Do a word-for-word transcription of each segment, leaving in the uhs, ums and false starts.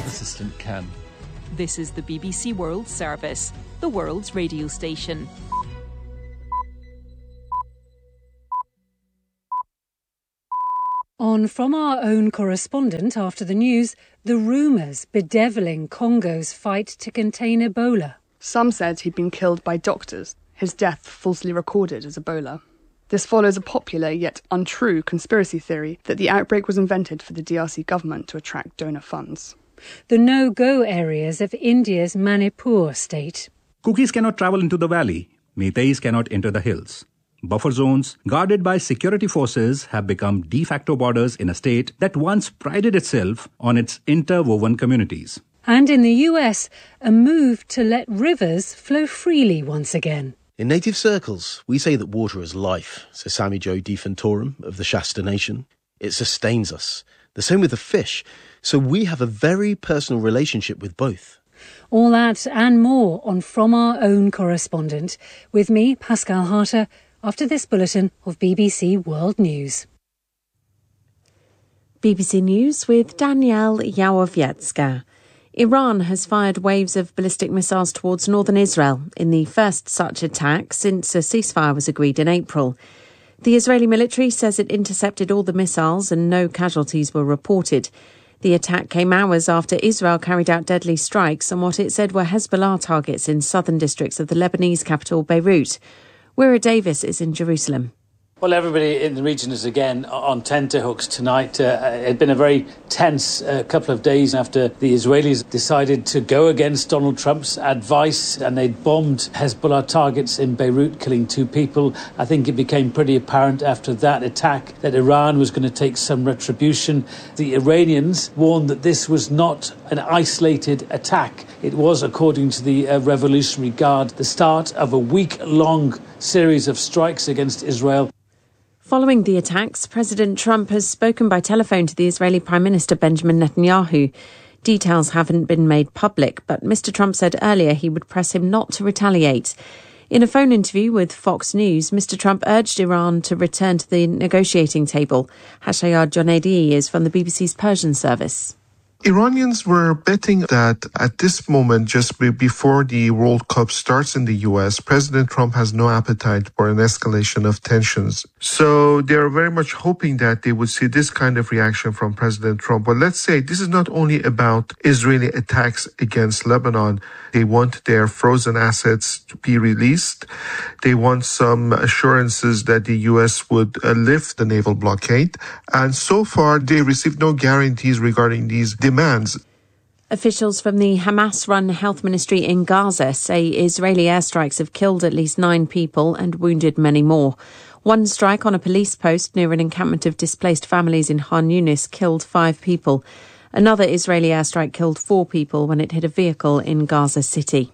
staff assistant can. This is the B B C World Service, the world's radio station. On From Our Own Correspondent after the news, the rumours bedeviling Congo's fight to contain Ebola. Some said he'd been killed by doctors, his death falsely recorded as Ebola. This follows a popular yet untrue conspiracy theory that the outbreak was invented for the D R C government to attract donor funds. The no-go areas of India's Manipur state. Cookies cannot travel into the valley. Meiteis cannot enter the hills. Buffer zones, guarded by security forces, have become de facto borders in a state that once prided itself on its interwoven communities. And in the U S, a move to let rivers flow freely once again. In native circles, we say that water is life, says Sammy Joe DeFantorum of the Shasta Nation. It sustains us. The same with the fish. So we have a very personal relationship with both. All that and more on From Our Own Correspondent. With me, Pascal Harter, after this bulletin of B B C World News. B B C News with Danielle Yawowiecka. Iran has fired waves of ballistic missiles towards northern Israel in the first such attack since a ceasefire was agreed in April. The Israeli military says it intercepted all the missiles and no casualties were reported. The attack came hours after Israel carried out deadly strikes on what it said were Hezbollah targets in southern districts of the Lebanese capital Beirut. Wira Davis is in Jerusalem. Well, everybody in the region is again on tenterhooks tonight. Uh, it had been a very tense uh, couple of days after the Israelis decided to go against Donald Trump's advice and they'd bombed Hezbollah targets in Beirut, killing two people. I think it became pretty apparent after that attack that Iran was going to take some retribution. The Iranians warned that this was not an isolated attack. It was, according to the uh, Revolutionary Guard, the start of a week-long series of strikes against Israel. Following the attacks, President Trump has spoken by telephone to the Israeli Prime Minister Benjamin Netanyahu. Details haven't been made public, but Mister Trump said earlier he would press him not to retaliate. In a phone interview with Fox News, Mister Trump urged Iran to return to the negotiating table. Hashayar Jonedi is from the B B C's Persian service. Iranians were betting that at this moment, just before the World Cup starts in the U S, President Trump has no appetite for an escalation of tensions. So they're very much hoping that they would see this kind of reaction from President Trump. But let's say this is not only about Israeli attacks against Lebanon. They want their frozen assets to be released. They want some assurances that the U S would uh, lift the naval blockade. And so far, they received no guarantees regarding these demands. Officials from the Hamas-run health ministry in Gaza say Israeli airstrikes have killed at least nine people and wounded many more. One strike on a police post near an encampment of displaced families in Khan Yunis killed five people. Another Israeli airstrike killed four people when it hit a vehicle in Gaza City.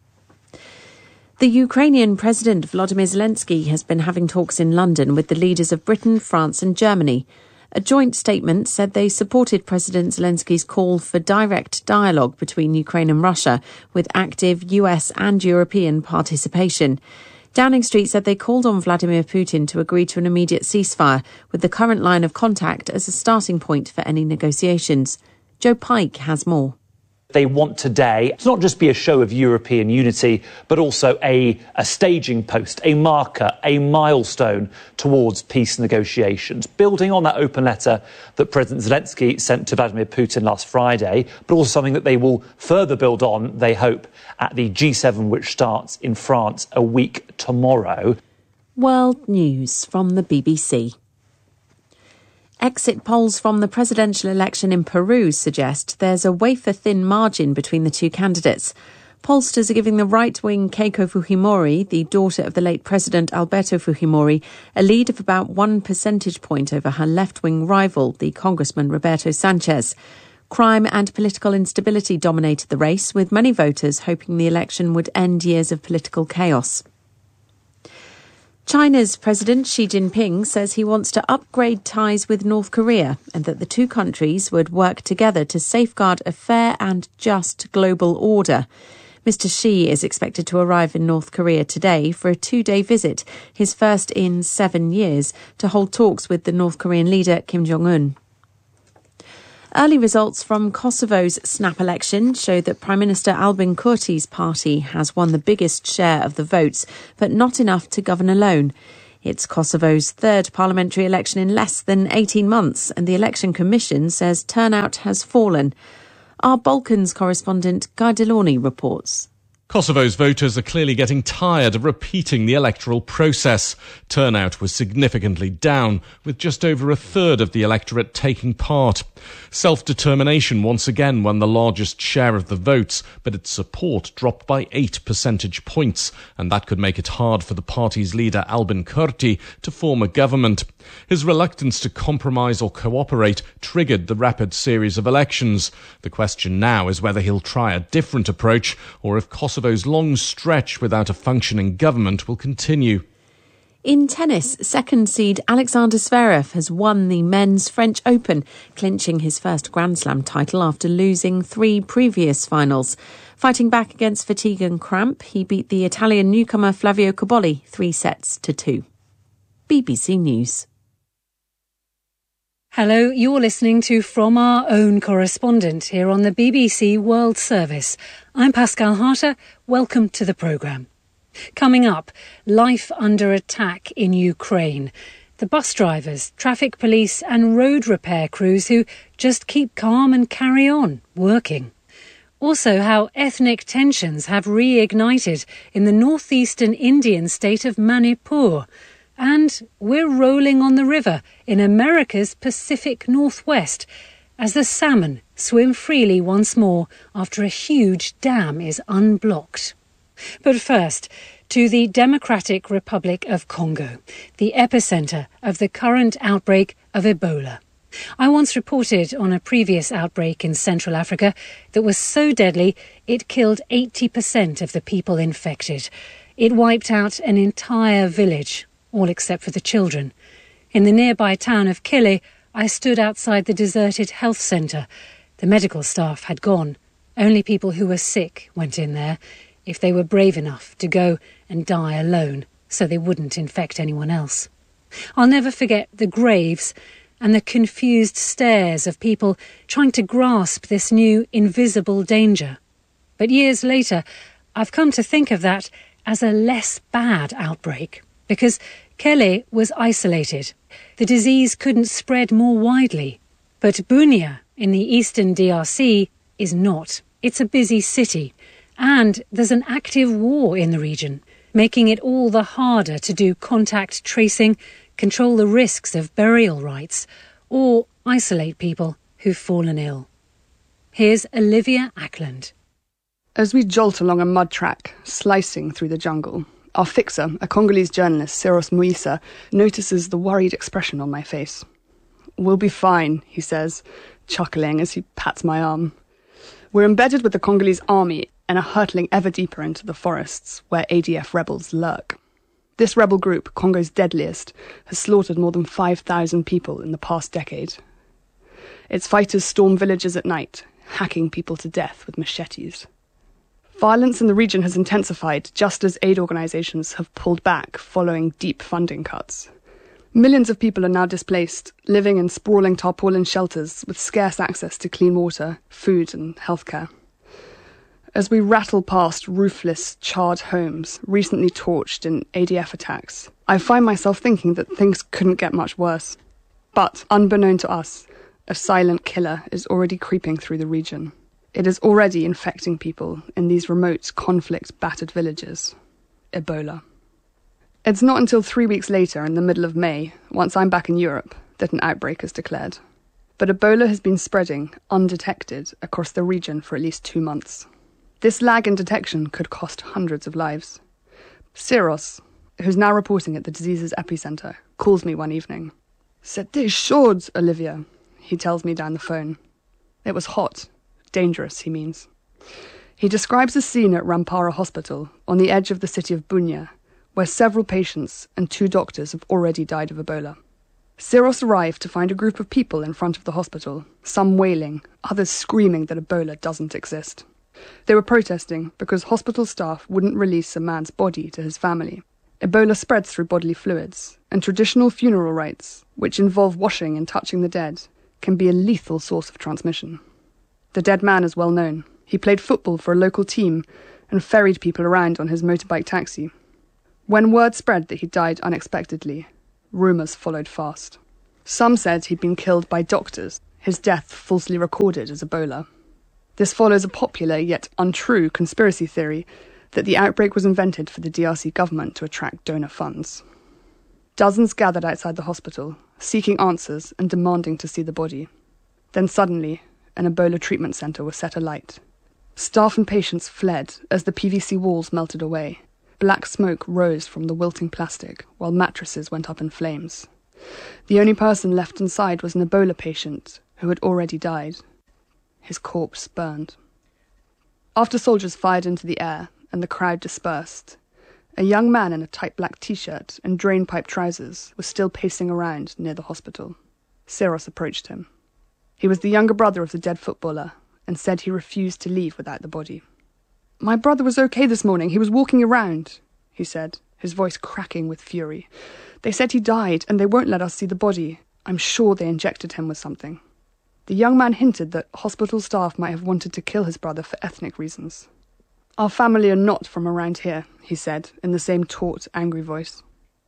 The Ukrainian President Volodymyr Zelensky has been having talks in London with the leaders of Britain, France and Germany. A joint statement said they supported President Zelensky's call for direct dialogue between Ukraine and Russia, with active U S and European participation. Downing Street said they called on Vladimir Putin to agree to an immediate ceasefire, with the current line of contact as a starting point for any negotiations. Joe Pike has more. They want today to not just be a show of European unity, but also a, a staging post, a marker, a milestone towards peace negotiations, building on that open letter that President Zelensky sent to Vladimir Putin last Friday, but also something that they will further build on, they hope, at the G seven, which starts in France a week tomorrow. World News from the B B C. Exit polls from the presidential election in Peru suggest there's a wafer-thin margin between the two candidates. Pollsters are giving the right-wing Keiko Fujimori, the daughter of the late President Alberto Fujimori, a lead of about one percentage point over her left-wing rival, the Congressman Roberto Sanchez. Crime and political instability dominated the race, with many voters hoping the election would end years of political chaos. China's President Xi Jinping says he wants to upgrade ties with North Korea and that the two countries would work together to safeguard a fair and just global order. Mister Xi is expected to arrive in North Korea today for a two-day visit, his first in seven years, to hold talks with the North Korean leader Kim Jong-un. Early results from Kosovo's snap election show that Prime Minister Albin Kurti's party has won the biggest share of the votes, but not enough to govern alone. It's Kosovo's third parliamentary election in less than eighteen months, and the Election Commission says turnout has fallen. Our Balkans correspondent Guy Delorney reports. Kosovo's voters are clearly getting tired of repeating the electoral process. Turnout was significantly down, with just over a third of the electorate taking part. Self-determination once again won the largest share of the votes, but its support dropped by eight percentage points, and that could make it hard for the party's leader Albin Kurti to form a government. His reluctance to compromise or cooperate triggered the rapid series of elections. The question now is whether he'll try a different approach, or if Kosovo's long stretch without a functioning government will continue. In tennis, second seed Alexander Zverev has won the men's French Open, clinching his first Grand Slam title after losing three previous finals. Fighting back against fatigue and cramp, he beat the Italian newcomer Flavio Cobolli three sets to two. B B C News. Hello, you're listening to From Our Own Correspondent here on the B B C World Service. I'm Pascal Harter. Welcome to the programme. Coming up, life under attack in Ukraine. The bus drivers, traffic police and road repair crews who just keep calm and carry on working. Also, how ethnic tensions have reignited in the northeastern Indian state of Manipur. And we're rolling on the river in America's Pacific Northwest as the salmon swim freely once more after a huge dam is unblocked. But first, to the Democratic Republic of Congo, the epicentre of the current outbreak of Ebola. I once reported on a previous outbreak in Central Africa that was so deadly it killed eighty percent of the people infected. It wiped out an entire village, all except for the children. In the nearby town of Kile, I stood outside the deserted health centre. The medical staff had gone. Only people who were sick went in there, if they were brave enough to go and die alone, so they wouldn't infect anyone else. I'll never forget the graves and the confused stares of people trying to grasp this new invisible danger. But years later, I've come to think of that as a less bad outbreak, because Kele was isolated. The disease couldn't spread more widely. But Bunia, in the eastern D R C, is not. It's a busy city, and there's an active war in the region, making it all the harder to do contact tracing, control the risks of burial rites, or isolate people who've fallen ill. Here's Olivia Ackland. As we jolt along a mud track, slicing through the jungle, our fixer, a Congolese journalist, Siros Muisa, notices the worried expression on my face. "We'll be fine," he says, chuckling as he pats my arm. We're embedded with the Congolese army and are hurtling ever deeper into the forests where A D F rebels lurk. This rebel group, Congo's deadliest, has slaughtered more than five thousand people in the past decade. Its fighters storm villages at night, hacking people to death with machetes. Violence in the region has intensified just as aid organisations have pulled back following deep funding cuts. Millions of people are now displaced, living in sprawling tarpaulin shelters with scarce access to clean water, food and healthcare. As we rattle past roofless, charred homes, recently torched in A D F attacks, I find myself thinking that things couldn't get much worse. But, unbeknown to us, a silent killer is already creeping through the region. It is already infecting people in these remote, conflict-battered villages. Ebola. It's not until three weeks later, in the middle of May, once I'm back in Europe, that an outbreak is declared. But Ebola has been spreading, undetected, across the region for at least two months. This lag in detection could cost hundreds of lives. Siros, who's now reporting at the disease's epicentre, calls me one evening. "C'était chaud, Olivia," he tells me down the phone. It was hot. Dangerous, he means. He describes a scene at Rampara Hospital, on the edge of the city of Bunia, where several patients and two doctors have already died of Ebola. Siros arrived to find a group of people in front of the hospital, some wailing, others screaming that Ebola doesn't exist. They were protesting because hospital staff wouldn't release a man's body to his family. Ebola spreads through bodily fluids, and traditional funeral rites, which involve washing and touching the dead, can be a lethal source of transmission. The dead man is well known. He played football for a local team and ferried people around on his motorbike taxi. When word spread that he died unexpectedly, rumours followed fast. Some said he'd been killed by doctors, his death falsely recorded as Ebola. This follows a popular yet untrue conspiracy theory that the outbreak was invented for the D R C government to attract donor funds. Dozens gathered outside the hospital, seeking answers and demanding to see the body. Then suddenly, an Ebola treatment centre was set alight. Staff and patients fled as the P V C walls melted away. Black smoke rose from the wilting plastic, while mattresses went up in flames. The only person left inside was an Ebola patient who had already died. His corpse burned. After soldiers fired into the air and the crowd dispersed, a young man in a tight black t-shirt and drain-pipe trousers was still pacing around near the hospital. Syros approached him. He was the younger brother of the dead footballer and said he refused to leave without the body. "My brother was okay this morning. He was walking around," he said, his voice cracking with fury. "They said he died and they won't let us see the body. I'm sure they injected him with something." The young man hinted that hospital staff might have wanted to kill his brother for ethnic reasons. "Our family are not from around here," he said, in the same taut, angry voice.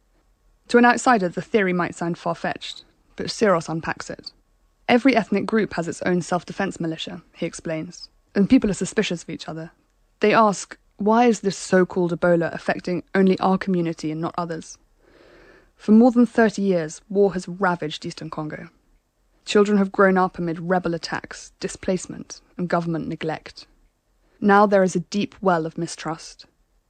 To an outsider, the theory might sound far-fetched, but Syros unpacks it. Every ethnic group has its own self-defense militia, he explains, and people are suspicious of each other. They ask, why is this so-called Ebola affecting only our community and not others? For more than thirty years, war has ravaged Eastern Congo. Children have grown up amid rebel attacks, displacement, and government neglect. Now there is a deep well of mistrust.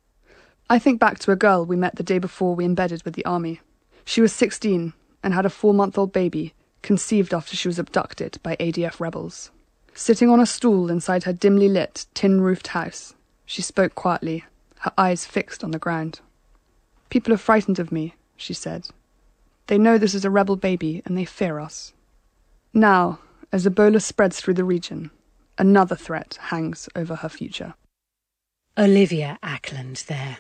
I think back to a girl we met the day before we embedded with the army. She was sixteen and had a four-month-old baby, conceived after she was abducted by A D F rebels. Sitting on a stool inside her dimly lit, tin-roofed house, she spoke quietly, her eyes fixed on the ground. "People are frightened of me," she said. "They know this is a rebel baby and they fear us." Now, as Ebola spreads through the region, another threat hangs over her future. Olivia Ackland there.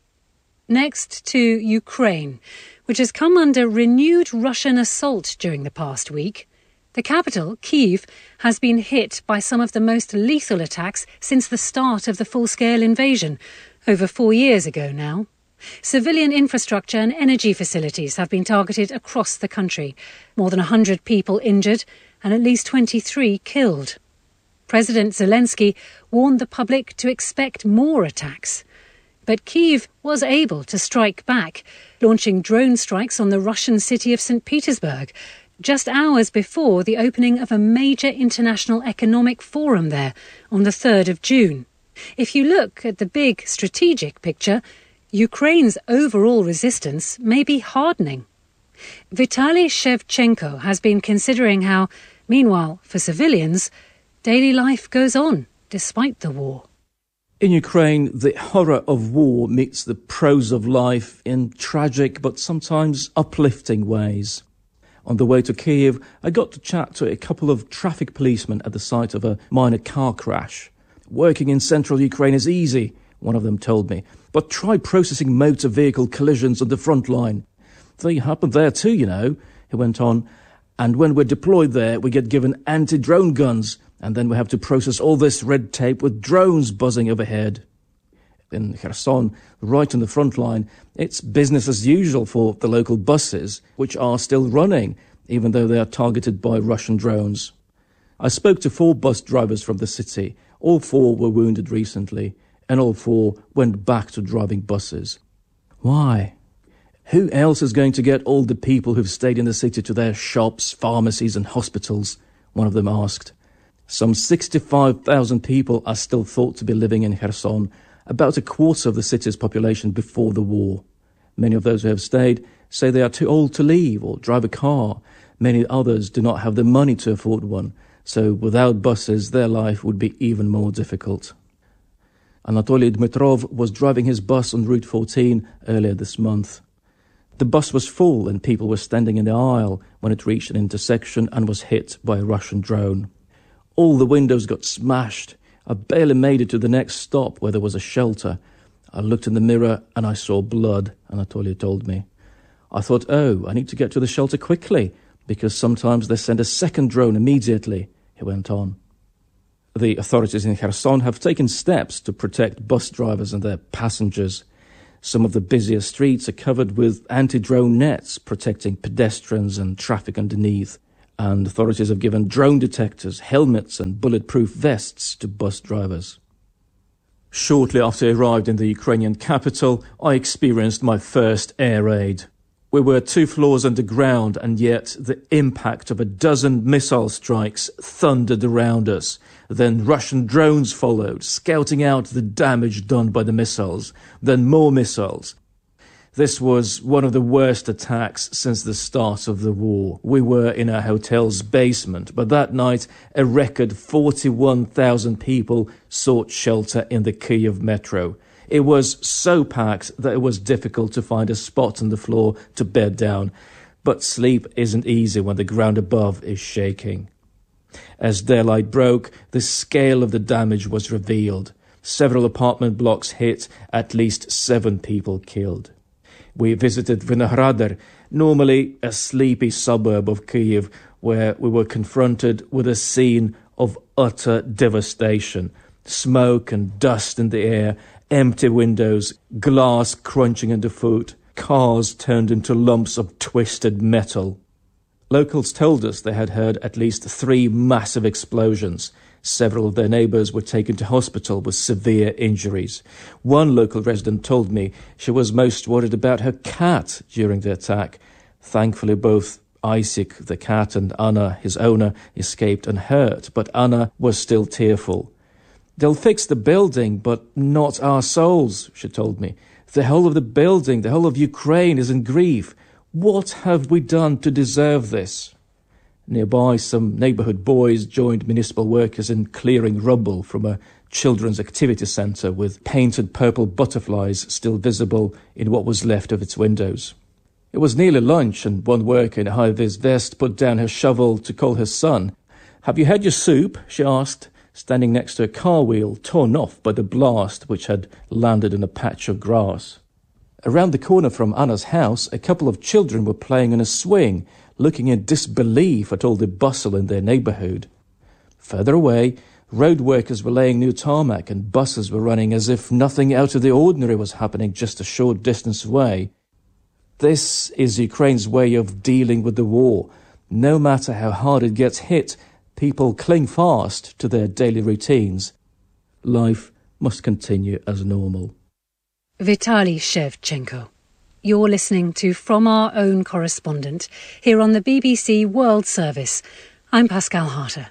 Next to Ukraine, which has come under renewed Russian assault during the past week. The capital, Kyiv, has been hit by some of the most lethal attacks since the start of the full-scale invasion, over four years ago now. Civilian infrastructure and energy facilities have been targeted across the country. More than one hundred people injured and at least twenty-three killed. President Zelensky warned the public to expect more attacks. But Kyiv was able to strike back, launching drone strikes on the Russian city of Saint Petersburg, just hours before the opening of a major international economic forum there on the third of June. If you look at the big strategic picture, Ukraine's overall resistance may be hardening. Vitaly Shevchenko has been considering how, meanwhile, for civilians, daily life goes on despite the war. In Ukraine, the horror of war meets the prose of life in tragic but sometimes uplifting ways. On the way to Kyiv, I got to chat to a couple of traffic policemen at the site of a minor car crash. "Working in central Ukraine is easy," one of them told me, "but try processing motor vehicle collisions on the front line. They happen there too, you know," he went on. "And when we're deployed there, we get given anti-drone guns, and then we have to process all this red tape with drones buzzing overhead." In Kherson, right on the front line, it's business as usual for the local buses, which are still running, even though they are targeted by Russian drones. I spoke to four bus drivers from the city. All four were wounded recently, and all four went back to driving buses. Why? Who else is going to get all the people who've stayed in the city to their shops, pharmacies and hospitals? One of them asked. Some sixty-five thousand people are still thought to be living in Kherson, about a quarter of the city's population before the war. Many of those who have stayed say they are too old to leave or drive a car. Many others do not have the money to afford one, so without buses their life would be even more difficult. Anatoly Dmitrov was driving his bus on Route fourteen earlier this month. The bus was full and people were standing in the aisle when it reached an intersection and was hit by a Russian drone. All the windows got smashed. I barely made it to the next stop where there was a shelter. I looked in the mirror and I saw blood, Anatoly told me. I thought, oh, I need to get to the shelter quickly, because sometimes they send a second drone immediately, he went on. The authorities in Kherson have taken steps to protect bus drivers and their passengers. Some of the busier streets are covered with anti-drone nets protecting pedestrians and traffic underneath. And authorities have given drone detectors, helmets and bulletproof vests to bus drivers. Shortly after I arrived in the Ukrainian capital, I experienced my first air raid. We were two floors underground, and yet the impact of a dozen missile strikes thundered around us. Then Russian drones followed, scouting out the damage done by the missiles. Then more missiles. This was one of the worst attacks since the start of the war. We were in our hotel's basement, but that night a record forty-one thousand people sought shelter in the Kyiv metro. It was so packed that it was difficult to find a spot on the floor to bed down. But sleep isn't easy when the ground above is shaking. As daylight broke, the scale of the damage was revealed. Several apartment blocks hit, at least seven people killed. We visited Vinohradar, normally a sleepy suburb of Kyiv, where we were confronted with a scene of utter devastation. Smoke and dust in the air, empty windows, glass crunching underfoot, cars turned into lumps of twisted metal. Locals told us they had heard at least three massive explosions. Several of their neighbours were taken to hospital with severe injuries. One local resident told me she was most worried about her cat during the attack. Thankfully, both Isaac, the cat, and Anna, his owner, escaped unhurt, but Anna was still tearful. They'll fix the building, but not our souls, she told me. The whole of the building, the whole of Ukraine is in grief. What have we done to deserve this? Nearby, some neighbourhood boys joined municipal workers in clearing rubble from a children's activity centre with painted purple butterflies still visible in what was left of its windows. It was nearly lunch, and one worker in a high-vis vest put down her shovel to call her son. "Have you had your soup?" she asked, standing next to a car wheel torn off by the blast which had landed in a patch of grass. Around the corner from Anna's house, a couple of children were playing on a swing, looking in disbelief at all the bustle in their neighbourhood. Further away, road workers were laying new tarmac and buses were running as if nothing out of the ordinary was happening just a short distance away. This is Ukraine's way of dealing with the war. No matter how hard it gets hit, people cling fast to their daily routines. Life must continue as normal. Vitaly Shevchenko. You're listening to From Our Own Correspondent here on the B B C World Service. I'm Pascal Harter.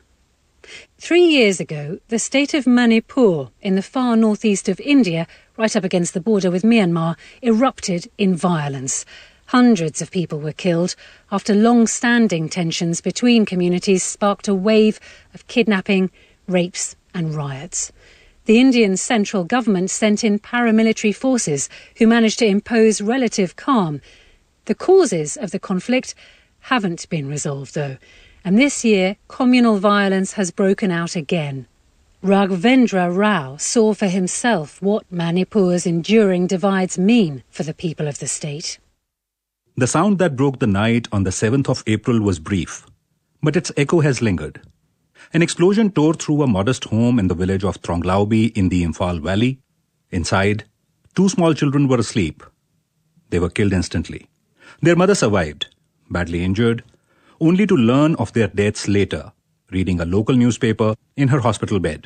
Three years ago, the state of Manipur in the far northeast of India, right up against the border with Myanmar, erupted in violence. Hundreds of people were killed after long-standing tensions between communities sparked a wave of kidnapping, rapes and riots. The Indian central government sent in paramilitary forces who managed to impose relative calm. The causes of the conflict haven't been resolved, though, and this year communal violence has broken out again. Raghavendra Rao saw for himself what Manipur's enduring divides mean for the people of the state. The sound that broke the night on the seventh of April was brief, but its echo has lingered. An explosion tore through a modest home in the village of Thronglaubi in the Imphal Valley. Inside, two small children were asleep. They were killed instantly. Their mother survived, badly injured, only to learn of their deaths later, reading a local newspaper in her hospital bed.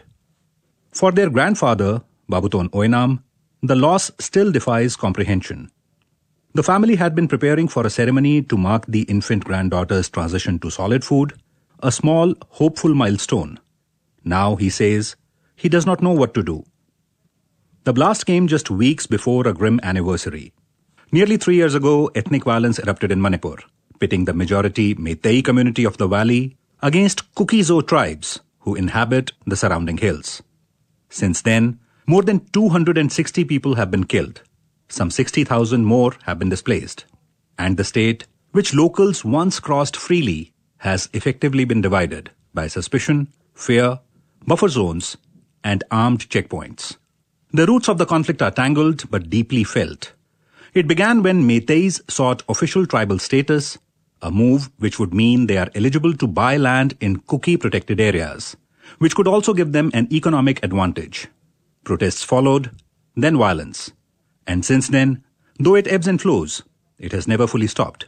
For their grandfather, Babuton Oinam, the loss still defies comprehension. The family had been preparing for a ceremony to mark the infant granddaughter's transition to solid food, a small, hopeful milestone. Now, he says, he does not know what to do. The blast came just weeks before a grim anniversary. Nearly three years ago, ethnic violence erupted in Manipur, pitting the majority Meitei community of the valley against Kuki-Zo tribes who inhabit the surrounding hills. Since then, more than two hundred sixty people have been killed. Some sixty thousand more have been displaced. And the state, which locals once crossed freely, has effectively been divided by suspicion, fear, buffer zones, and armed checkpoints. The roots of the conflict are tangled but deeply felt. It began when Meiteis sought official tribal status, a move which would mean they are eligible to buy land in cookie-protected areas, which could also give them an economic advantage. Protests followed, then violence. And since then, though it ebbs and flows, it has never fully stopped.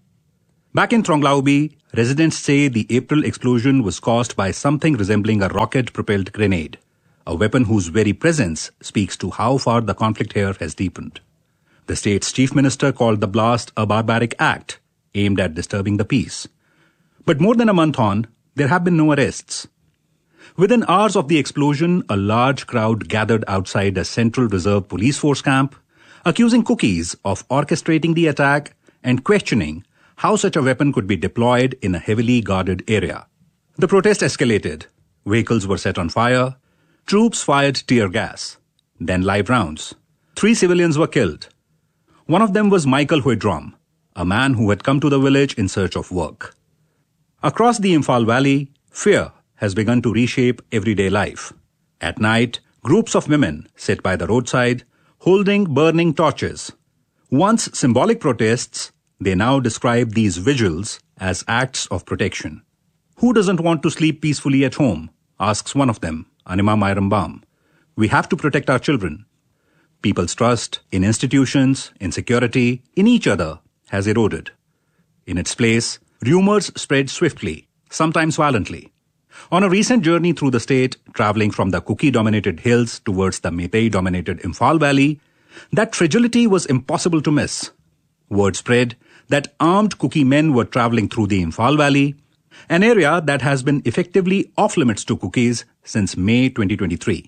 Back in Thronglaubi, residents say the April explosion was caused by something resembling a rocket-propelled grenade, a weapon whose very presence speaks to how far the conflict here has deepened. The state's chief minister called the blast a barbaric act aimed at disturbing the peace. But more than a month on, there have been no arrests. Within hours of the explosion, a large crowd gathered outside a Central Reserve Police Force camp, accusing cookies of orchestrating the attack and questioning how such a weapon could be deployed in a heavily guarded area. The protest escalated. Vehicles were set on fire. Troops fired tear gas. Then live rounds. Three civilians were killed. One of them was Michael Huidrom, a man who had come to the village in search of work. Across the Imphal Valley, fear has begun to reshape everyday life. At night, groups of women sit by the roadside, holding burning torches. Once symbolic protests, they now describe these vigils as acts of protection. Who doesn't want to sleep peacefully at home? Asks one of them, Anima Mairambam. We have to protect our children. People's trust in institutions, in security, in each other has eroded. In its place, rumors spread swiftly, sometimes violently. On a recent journey through the state, traveling from the Kuki-dominated hills towards the Meitei-dominated Imphal Valley, that fragility was impossible to miss. Word spread that armed Kuki men were traveling through the Imphal Valley, an area that has been effectively off-limits to cookies since May twenty twenty-three.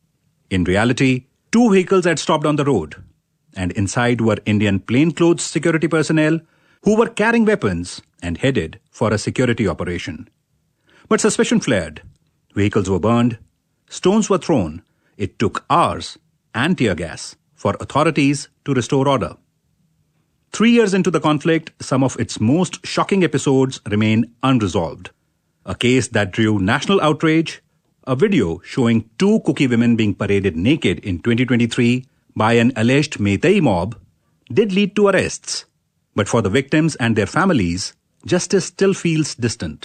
In reality, two vehicles had stopped on the road, and inside were Indian plainclothes security personnel who were carrying weapons and headed for a security operation. But suspicion flared. Vehicles were burned. Stones were thrown. It took hours and tear gas for authorities to restore order. Three years into the conflict, some of its most shocking episodes remain unresolved. A case that drew national outrage, a video showing two Kuki women being paraded naked in twenty twenty-three by an alleged Meitei mob, did lead to arrests. But for the victims and their families, justice still feels distant.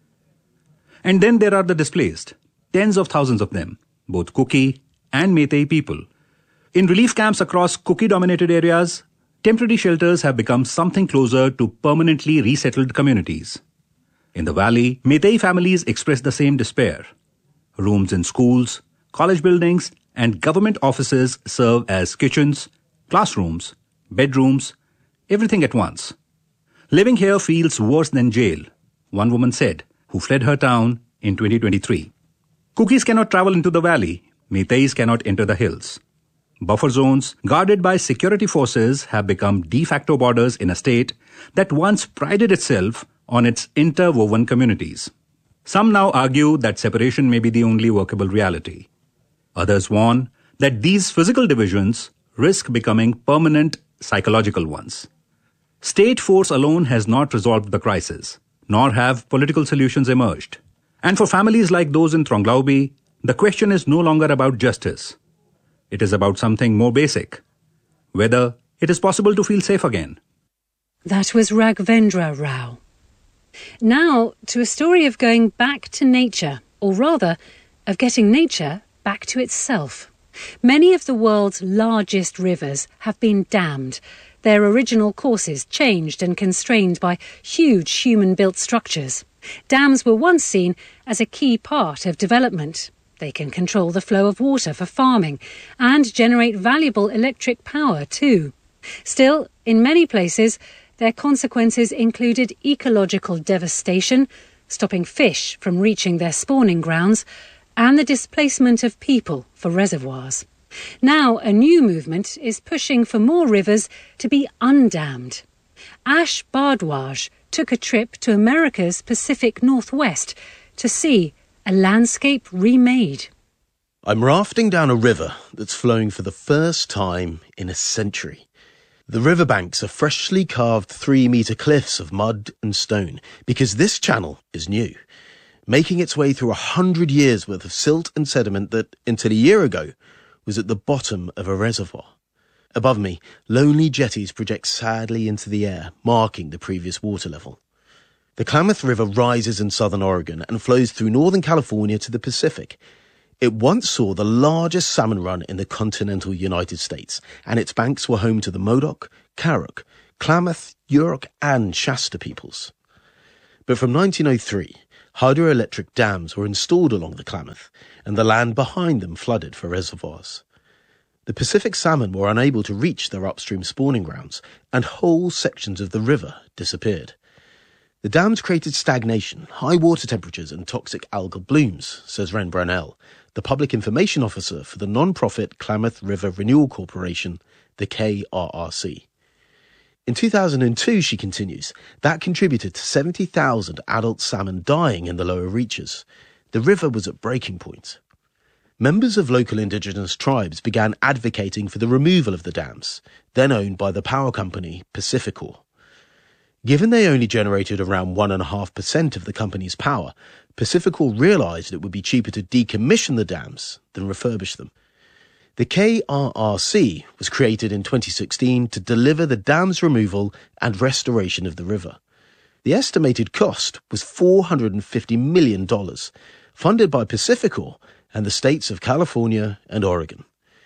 And then there are the displaced, tens of thousands of them, both Kuki and Meitei people. In relief camps across Kuki-dominated areas, temporary shelters have become something closer to permanently resettled communities. In the valley, Meitei families express the same despair. Rooms in schools, college buildings, and government offices serve as kitchens, classrooms, bedrooms, everything at once. Living here feels worse than jail, one woman said, who fled her town in twenty twenty-three. Kukis cannot travel into the valley. Meiteis cannot enter the hills. Buffer zones guarded by security forces have become de facto borders in a state that once prided itself on its interwoven communities. Some now argue that separation may be the only workable reality. Others warn that these physical divisions risk becoming permanent psychological ones. State force alone has not resolved the crisis, nor have political solutions emerged. And for families like those in Thronglaubi, the question is no longer about justice. It is about something more basic, whether it is possible to feel safe again. That was Raghvendra Rao. Now to a story of going back to nature, or rather, of getting nature back to itself. Many of the world's largest rivers have been dammed, their original courses changed and constrained by huge human-built structures. Dams were once seen as a key part of development. They can control the flow of water for farming and generate valuable electric power too. Still, in many places, their consequences included ecological devastation, stopping fish from reaching their spawning grounds, and the displacement of people for reservoirs. Now a new movement is pushing for more rivers to be undammed. Ash Bhardwaj took a trip to America's Pacific Northwest to see a landscape remade. I'm rafting down a river that's flowing for the first time in a century. The riverbanks are freshly carved three-metre cliffs of mud and stone because this channel is new, making its way through a hundred years' worth of silt and sediment that, until a year ago, was at the bottom of a reservoir. Above me, lonely jetties project sadly into the air, marking the previous water level. The Klamath River rises in southern Oregon and flows through northern California to the Pacific. It once saw the largest salmon run in the continental United States, and its banks were home to the Modoc, Karuk, Klamath, Yurok, and Shasta peoples. But from nineteen oh three, hydroelectric dams were installed along the Klamath, and the land behind them flooded for reservoirs. The Pacific salmon were unable to reach their upstream spawning grounds, and whole sections of the river disappeared. The dams created stagnation, high water temperatures and toxic algal blooms, says Ren Brownell, the public information officer for the non-profit Klamath River Renewal Corporation, the K R R C. In two thousand two, she continues, that contributed to seventy thousand adult salmon dying in the lower reaches. The river was at breaking point. Members of local indigenous tribes began advocating for the removal of the dams, then owned by the power company Pacificor. Given they only generated around one point five percent of the company's power, Pacificor realised it would be cheaper to decommission the dams than refurbish them. The K R R C was created in twenty sixteen to deliver the dam's removal and restoration of the river. The estimated cost was four hundred fifty million dollars, funded by Pacificor and the states of California and Oregon.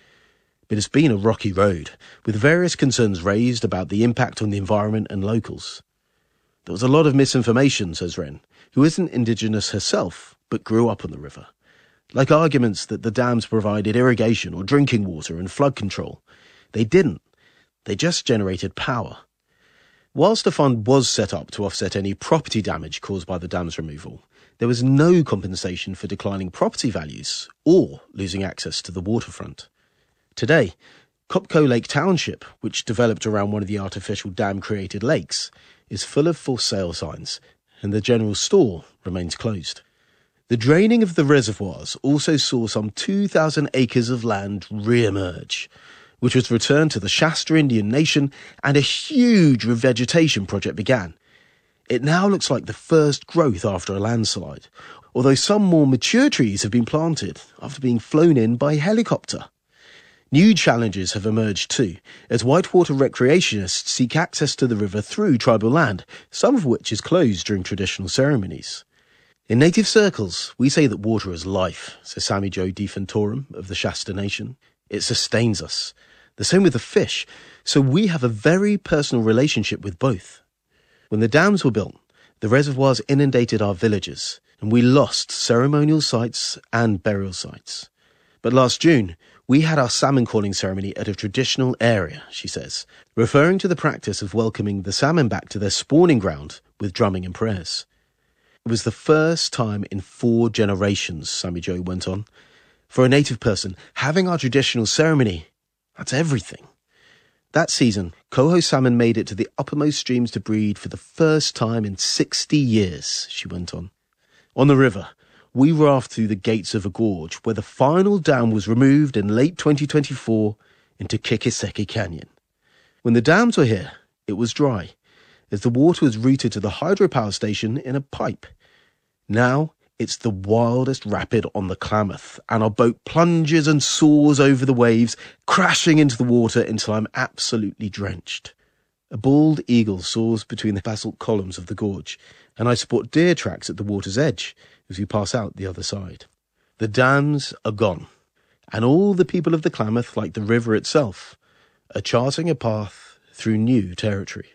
But it's been a rocky road, with various concerns raised about the impact on the environment and locals. There was a lot of misinformation, says Ren, who isn't indigenous herself, but grew up on the river. Like arguments that the dams provided irrigation or drinking water and flood control. They didn't. They just generated power. Whilst a fund was set up to offset any property damage caused by the dam's removal, there was no compensation for declining property values or losing access to the waterfront. Today, Copco Lake Township, which developed around one of the artificial dam-created lakes, is full of for sale signs, and the general store remains closed. The draining of the reservoirs also saw some two thousand acres of land re-emerge, which was returned to the Shasta Indian Nation, and a huge revegetation project began. It now looks like the first growth after a landslide, although some more mature trees have been planted after being flown in by helicopter. New challenges have emerged too, as whitewater recreationists seek access to the river through tribal land, some of which is closed during traditional ceremonies. In native circles, we say that water is life, says Sammy Joe DeFentorum of the Shasta Nation. It sustains us. The same with the fish, so we have a very personal relationship with both. When the dams were built, the reservoirs inundated our villages, and we lost ceremonial sites and burial sites. But last June, we had our salmon calling ceremony at a traditional area, she says, referring to the practice of welcoming the salmon back to their spawning ground with drumming and prayers. It was the first time in four generations, Sammy Joe went on. For a native person, having our traditional ceremony, that's everything. That season, coho salmon made it to the uppermost streams to breed for the first time in sixty years, she went on. On the river, we raft through the gates of a gorge where the final dam was removed in late twenty twenty-four into Kikiseki Canyon. When the dams were here, it was dry, as the water was routed to the hydropower station in a pipe. Now, it's the wildest rapid on the Klamath, and our boat plunges and soars over the waves, crashing into the water until I'm absolutely drenched. A bald eagle soars between the basalt columns of the gorge, and I spot deer tracks at the water's edge as we pass out the other side. The dams are gone, and all the people of the Klamath, like the river itself, are charting a path through new territory.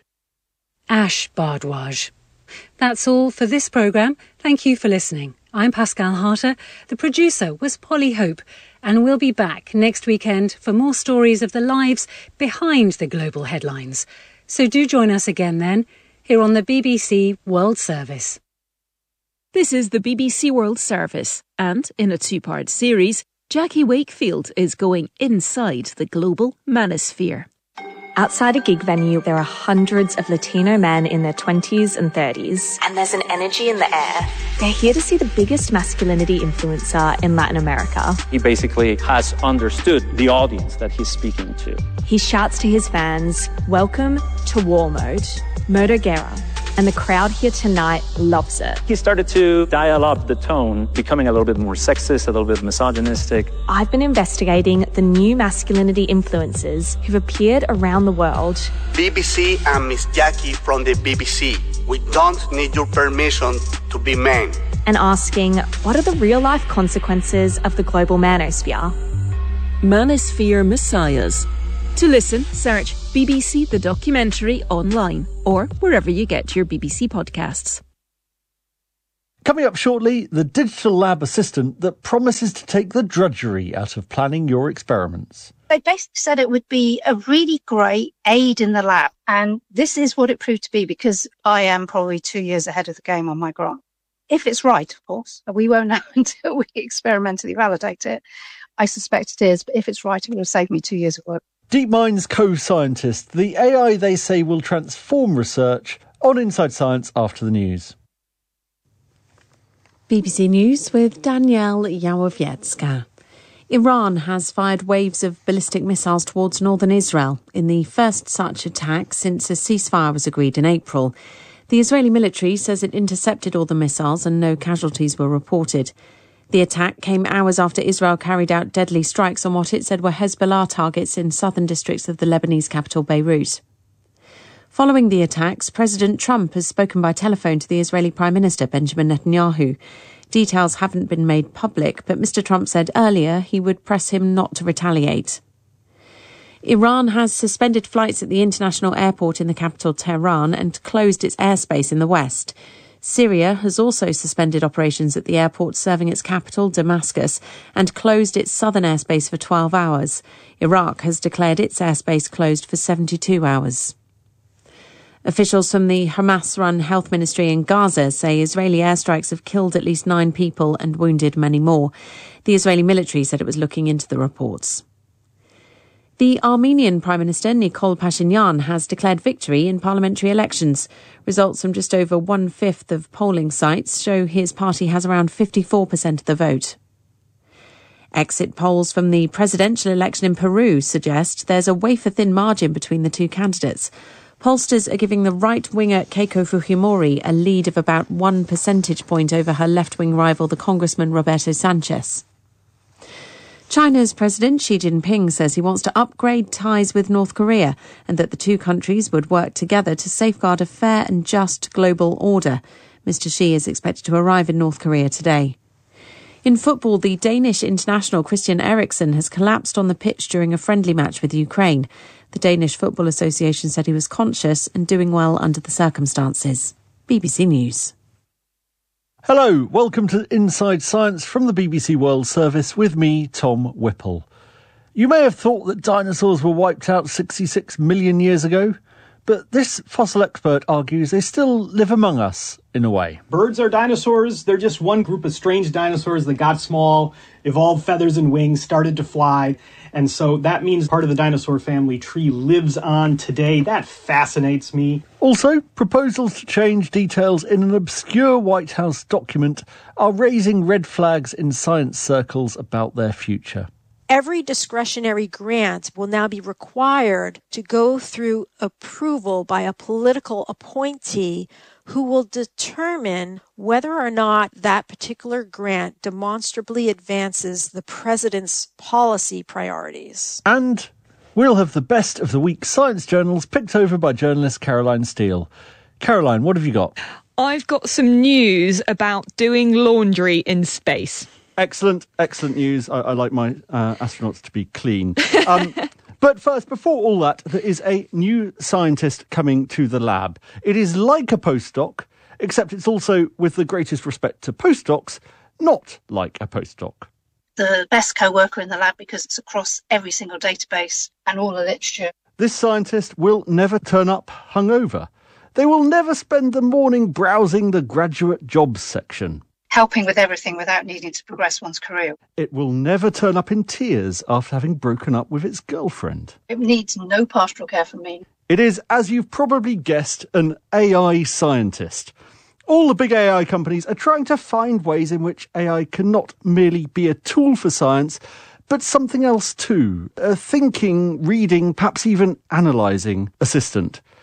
Ash Bhardwaj. That's all for this programme. Thank you for listening. I'm Pascal Harter. The producer was Polly Hope, and we'll be back next weekend for more stories of the lives behind the global headlines. So do join us again then, here on the B B C World Service. This is the B B C World Service, and in a two-part series, Jackie Wakefield is going inside the global manosphere. Outside a gig venue, there are hundreds of Latino men in their twenties and thirties. And there's an energy in the air. They're here to see the biggest masculinity influencer in Latin America. He basically has understood the audience that he's speaking to. He shouts to his fans, "Welcome to War Mode, Modo Guerra." and the crowd here tonight loves it. He started to dial up the tone, becoming a little bit more sexist, a little bit misogynistic. I've been investigating the new masculinity influencers who've appeared around the world. B B C and Miss Jackie from the B B C. We don't need your permission to be men. And asking, what are the real-life consequences of the global manosphere? Manosphere Messiahs. To listen, search B B C The Documentary online or wherever you get your B B C podcasts. Coming up shortly, the digital lab assistant that promises to take the drudgery out of planning your experiments. They basically said it would be a really great aid in the lab. And this is what it proved to be, because I am probably two years ahead of the game on my grant. If it's right, of course, we won't know until we experimentally validate it. I suspect it is, but if it's right, it will have saved me two years of work. DeepMind's co-scientist, the A I they say will transform research, on Inside Science after the news. B B C News with Danielle Yawowiecka. Iran has fired waves of ballistic missiles towards northern Israel in the first such attack since a ceasefire was agreed in April. The Israeli military says it intercepted all the missiles and no casualties were reported. The attack came hours after Israel carried out deadly strikes on what it said were Hezbollah targets in southern districts of the Lebanese capital Beirut. Following the attacks, President Trump has spoken by telephone to the Israeli Prime Minister Benjamin Netanyahu. Details haven't been made public, but Mister Trump said earlier he would press him not to retaliate. Iran has suspended flights at the international airport in the capital Tehran and closed its airspace in the west. Syria has also suspended operations at the airport serving its capital, Damascus, and closed its southern airspace for twelve hours. Iraq has declared its airspace closed for seventy-two hours. Officials from the Hamas-run health ministry in Gaza say Israeli airstrikes have killed at least nine people and wounded many more. The Israeli military said it was looking into the reports. The Armenian Prime Minister Nikol Pashinyan has declared victory in parliamentary elections. Results from just over one-fifth of polling sites show his party has around fifty-four percent of the vote. Exit polls from the presidential election in Peru suggest there's a wafer-thin margin between the two candidates. Pollsters are giving the right-winger Keiko Fujimori a lead of about one percentage point over her left-wing rival, the Congressman Roberto Sanchez. China's President Xi Jinping says he wants to upgrade ties with North Korea and that the two countries would work together to safeguard a fair and just global order. Mister Xi is expected to arrive in North Korea today. In football, the Danish international Christian Eriksen has collapsed on the pitch during a friendly match with Ukraine. The Danish Football Association said he was conscious and doing well under the circumstances. B B C News. Hello, welcome to Inside Science from the B B C World Service with me, Tom Whipple. You may have thought that dinosaurs were wiped out sixty-six million years ago, but this fossil expert argues they still live among us in a way. Birds are dinosaurs. They're just one group of strange dinosaurs that got small, evolved feathers and wings, started to fly. And so that means part of the dinosaur family tree lives on today. That fascinates me. Also, proposals to change details in an obscure White House document are raising red flags in science circles about their future. Every discretionary grant will now be required to go through approval by a political appointee who will determine whether or not that particular grant demonstrably advances the president's policy priorities. And we'll have the best of the week's science journals picked over by journalist Caroline Steele. Caroline, what have you got? I've got some news about doing laundry in space. Excellent, excellent news. I, I like my uh, astronauts to be clean. Um, but first, before all that, there is a new scientist coming to the lab. It is like a postdoc, except it's also, with the greatest respect to postdocs, not like a postdoc. The best co-worker in the lab because it's across every single database and all the literature. This scientist will never turn up hungover. They will never spend the morning browsing the graduate jobs section. Helping with everything without needing to progress one's career. It will never turn up in tears after having broken up with its girlfriend. It needs no pastoral care from me. It is, as you've probably guessed, an A I scientist. All the big A I companies are trying to find ways in which A I can not merely be a tool for science, but something else too. A thinking, reading, perhaps even analysing assistant.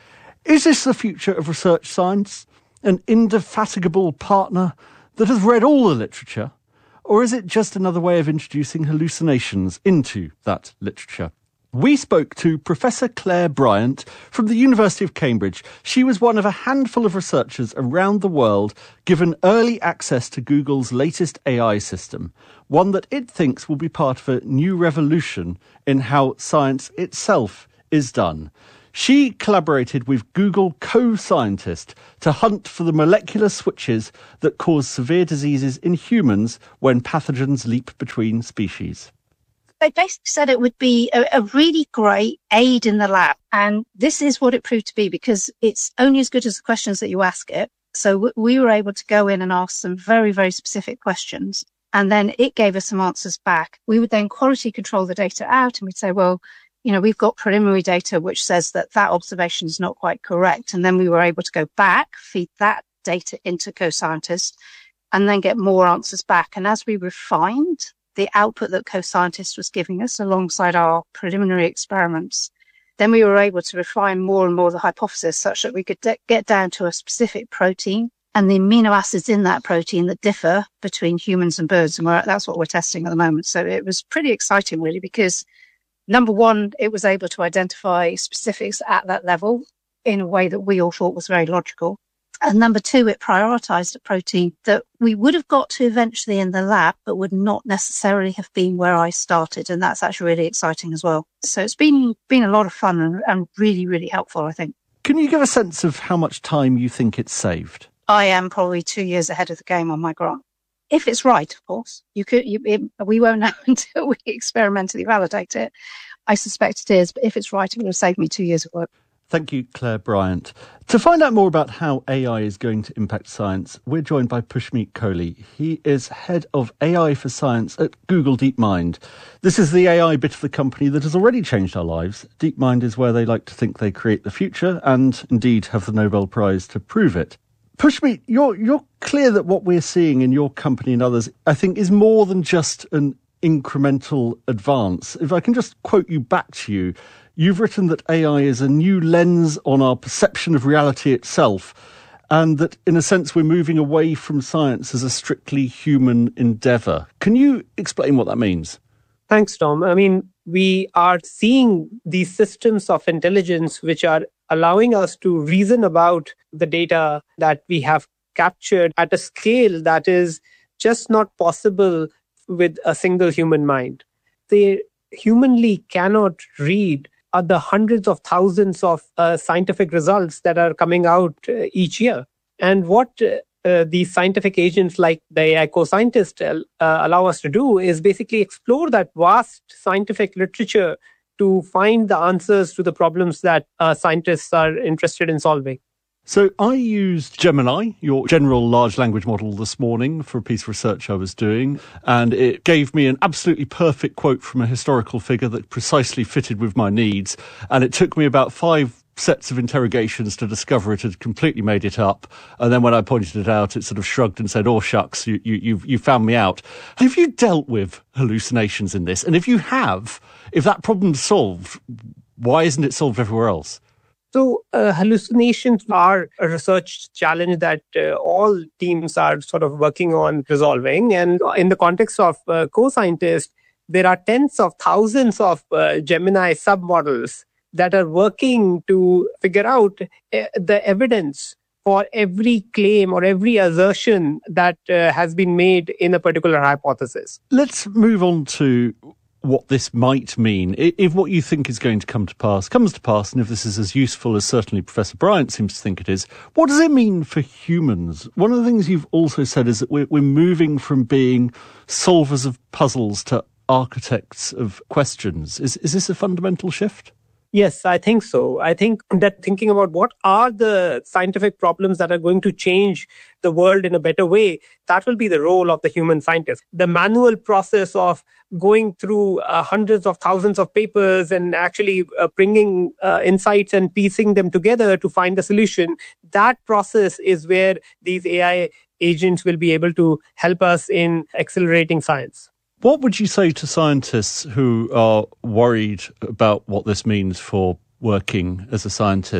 Is this the future of research science? An indefatigable partner that has read all the literature? Or is it just another way of introducing hallucinations into that literature? We spoke to Professor Claire Bryant from the University of Cambridge. She was one of a handful of researchers around the world given early access to Google's latest A I system, one that it thinks will be part of a new revolution in how science itself is done. She collaborated with Google co-scientists to hunt for the molecular switches that cause severe diseases in humans when pathogens leap between species. They basically said it would be a, a really great aid in the lab. And this is what it proved to be, because it's only as good as the questions that you ask it. So w- we were able to go in and ask some very, very specific questions. And then it gave us some answers back. We would then quality control the data out and we'd say, well, you know, we've got preliminary data which says that that observation is not quite correct. And then we were able to go back, feed that data into co-scientists, and then get more answers back. And as we refined the output that co-scientist was giving us alongside our preliminary experiments, then we were able to refine more and more the hypothesis such that we could de- get down to a specific protein and the amino acids in that protein that differ between humans and birds. And we're, that's what we're testing at the moment. So it was pretty exciting, really, because number one, it was able to identify specifics at that level in a way that we all thought was very logical. And number two, it prioritized a protein that we would have got to eventually in the lab, but would not necessarily have been where I started. And that's actually really exciting as well. So it's been been a lot of fun and, and really, really helpful, I think. Can you give a sense of how much time you think it's saved? I am probably two years ahead of the game on my grant. If it's right, of course. You could. You, it, we won't know until we experimentally validate it. I suspect it is, but if it's right, it will have saved me two years of work. Thank you, Claire Bryant. To find out more about how A I is going to impact science, we're joined by Pushmeet Kohli. He is head of A I for Science at Google DeepMind. This is the A I bit of the company that has already changed our lives. DeepMind is where they like to think they create the future and indeed have the Nobel Prize to prove it. Pushmeet, you're, you're clear that what we're seeing in your company and others, I think, is more than just an incremental advance. If I can just quote you back to you, you've written that A I is a new lens on our perception of reality itself, and that, in a sense, we're moving away from science as a strictly human endeavour. Can you explain what that means? Thanks, Tom. I mean, we are seeing these systems of intelligence which are allowing us to reason about the data that we have captured at a scale that is just not possible with a single human mind. They humanly cannot read are the hundreds of thousands of uh, scientific results that are coming out uh, each year. And what uh, uh, these scientific agents like the A I co-scientists uh, allow us to do is basically explore that vast scientific literature to find the answers to the problems that uh, scientists are interested in solving. So I used Gemini, your general large language model, this morning for a piece of research I was doing, and it gave me an absolutely perfect quote from a historical figure that precisely fitted with my needs, and it took me about five sets of interrogations to discover it had completely made it up. And then when I pointed it out, it sort of shrugged and said, oh, shucks, you, you, you've, you found me out. Have you dealt with hallucinations in this? And if you have, if that problem's solved, why isn't it solved everywhere else? So uh, hallucinations are a research challenge that uh, all teams are sort of working on resolving. And in the context of uh, co-scientists, there are tens of thousands of uh, Gemini submodels that are working to figure out uh, the evidence for every claim or every assertion that uh, has been made in a particular hypothesis. Let's move on to what this might mean. If what you think is going to come to pass comes to pass, and if this is as useful as certainly Professor Bryant seems to think it is, what does it mean for humans? One of the things you've also said is that we're, we're moving from being solvers of puzzles to architects of questions. Is, is this a fundamental shift? Yes, I think so. I think that thinking about what are the scientific problems that are going to change the world in a better way, that will be the role of the human scientist. The manual process of going through uh, hundreds of thousands of papers and actually uh, bringing uh, insights and piecing them together to find a solution, that process is where these A I agents will be able to help us in accelerating science. What would you say to scientists who are worried about what this means for working as a scientist?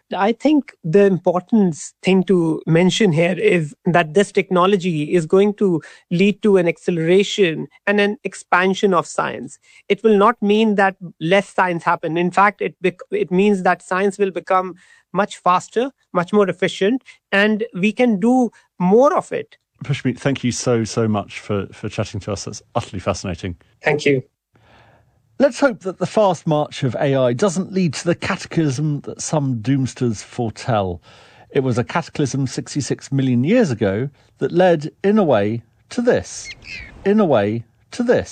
I think the important thing to mention here is that this technology is going to lead to an acceleration and an expansion of science. It will not mean that less science happen. In fact, it bec- it means that science will become much faster, much more efficient, and we can do more of it. Pushmeet, thank you so, so much for, for chatting to us. That's utterly fascinating. Thank you. Let's hope that the fast march of A I doesn't lead to the cataclysm that some doomsters foretell. It was a cataclysm sixty-six million years ago that led, in a way, to this. In a way, to this.